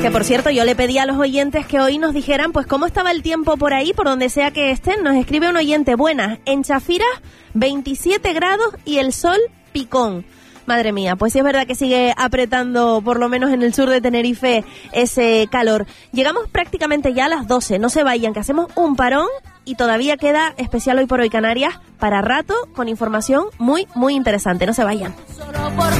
Que por cierto, yo le pedí a los oyentes que hoy nos dijeran pues cómo estaba el tiempo por ahí, por donde sea que estén. Nos escribe un oyente: buenas, en Chafira 27 grados y el sol picón. Madre mía, pues sí es verdad que sigue apretando, por lo menos en el sur de Tenerife, ese calor. Llegamos prácticamente ya a las 12, no se vayan, que hacemos un parón y todavía queda especial Hoy por Hoy Canarias para rato, con información muy, muy interesante. No se vayan.